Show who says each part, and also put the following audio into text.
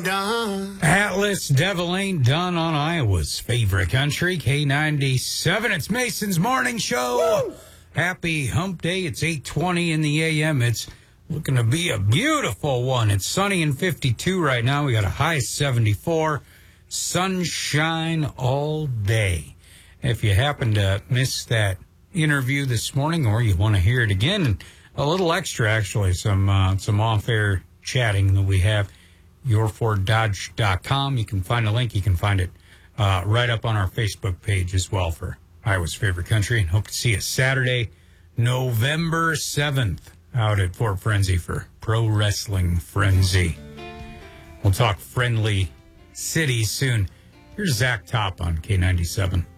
Speaker 1: done.
Speaker 2: Atlas, Devil Ain't Done on Iowa's favorite country, K97. It's Mason's Morning Show. Woo! Happy hump day. It's 8:20 in the a.m. It's looking to be a beautiful one. It's sunny and 52 right now. We got a high 74. Sunshine all day. If you happen to miss that interview this morning or you want to hear it again, a little extra, actually, some off-air chatting that we have, yourforddodge.com. You can find a link. You can find it right up on our Facebook page as well for Iowa's favorite country. And hope to see you Saturday, November 7th, out at Fort Frenzy for Pro Wrestling Frenzy. We'll talk friendly cities soon. Here's Zach Top on K97.